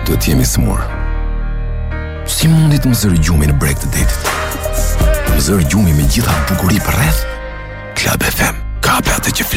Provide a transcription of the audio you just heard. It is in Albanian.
Do të jemi smur. Si mundi të më zërë gjumi në breg të detit? Më zërë gjumi me gjitha bukuri për rreth? Club FM, ka atë që flet.